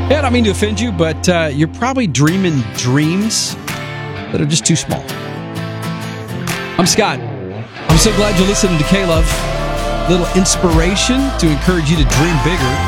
Yeah, I don't mean to offend you, but you're probably dreaming dreams that are just too small. I'm Scott. I'm so glad you're listening to K-Love. Little inspiration to encourage you to dream bigger.